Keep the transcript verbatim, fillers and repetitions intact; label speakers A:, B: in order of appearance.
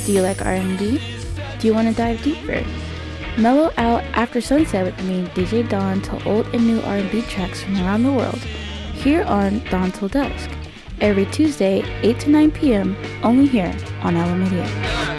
A: Do you like R and B? Do you want to dive deeper? Mellow out after sunset with me, D J Dawn, to old and new R and B tracks from around the world, here on Dawn Till Dusk, every Tuesday, eight to nine p.m., only here on Alameda.